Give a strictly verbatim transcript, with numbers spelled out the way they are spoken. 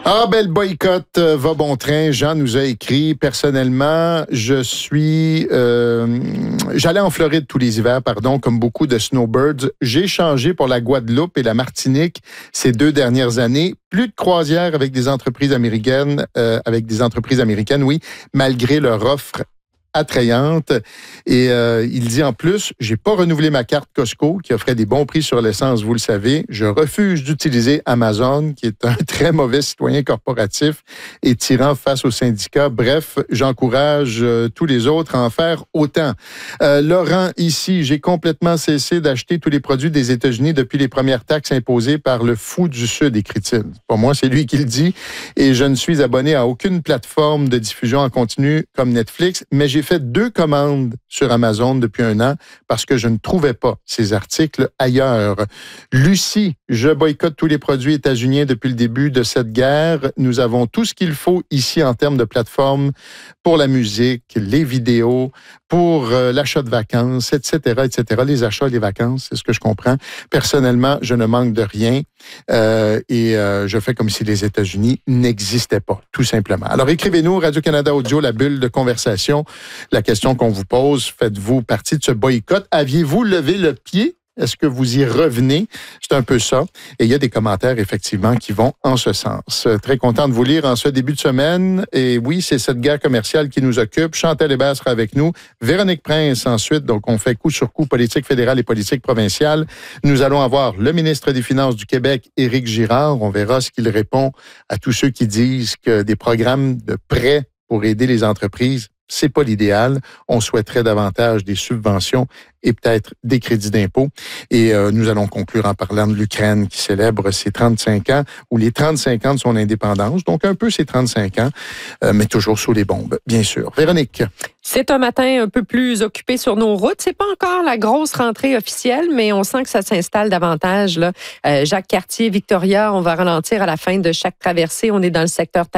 Ah, ben, le boycott euh, va bon train. Jean nous a écrit. Personnellement, je suis... Euh, j'allais en Floride tous les hivers, pardon, comme beaucoup de snowbirds. J'ai changé pour la Guadeloupe et la Martinique ces deux dernières années. Plus de croisières avec des entreprises américaines, euh, avec des entreprises américaines, oui, malgré leur offre attrayante. Et euh, il dit en plus, j'ai pas renouvelé ma carte Costco qui offrait des bons prix sur l'essence, vous le savez. Je refuse d'utiliser Amazon, qui est un très mauvais citoyen corporatif et tirant face aux syndicats. Bref, j'encourage euh, tous les autres à en faire autant. Euh, Laurent, ici, j'ai complètement cessé d'acheter tous les produits des États-Unis depuis les premières taxes imposées par le fou du Sud, écrit-il. Pour moi, c'est lui qui le dit. Et je ne suis abonné à aucune plateforme de diffusion en continu comme Netflix, mais j'ai J'ai fait deux commandes sur Amazon depuis un an parce que je ne trouvais pas ces articles ailleurs. Lucie, je boycotte tous les produits états-uniens depuis le début de cette guerre. Nous avons tout ce qu'il faut ici en termes de plateformes pour la musique, les vidéos, pour euh, l'achat de vacances, et cetera, et cetera. Les achats, les vacances, c'est ce que je comprends. Personnellement, je ne manque de rien euh, et euh, je fais comme si les États-Unis n'existaient pas, tout simplement. Alors, écrivez-nous, Radio-Canada Audio, la bulle de conversation. La question qu'on vous pose, faites-vous partie de ce boycott? Aviez-vous levé le pied? Est-ce que vous y revenez? C'est un peu ça. Et il y a des commentaires, effectivement, qui vont en ce sens. Très content de vous lire en ce début de semaine. Et oui, c'est cette guerre commerciale qui nous occupe. Chantal Hébert sera avec nous. Véronique Prince, ensuite. Donc, on fait coup sur coup politique fédérale et politique provinciale. Nous allons avoir le ministre des Finances du Québec, Éric Girard. On verra ce qu'il répond à tous ceux qui disent que des programmes de prêts pour aider les entreprises, c'est pas l'idéal. On souhaiterait davantage des subventions et peut-être des crédits d'impôt. Et euh, nous allons conclure en parlant de l'Ukraine qui célèbre ses trente-cinq ans ou les trente-cinq ans de son indépendance. Donc un peu ses trente-cinq ans, euh, mais toujours sous les bombes, bien sûr. Véronique. C'est un matin un peu plus occupé sur nos routes. C'est pas encore la grosse rentrée officielle, mais on sent que ça s'installe davantage, là. Euh, Jacques Cartier, Victoria, on va ralentir à la fin de chaque traversée. On est dans le secteur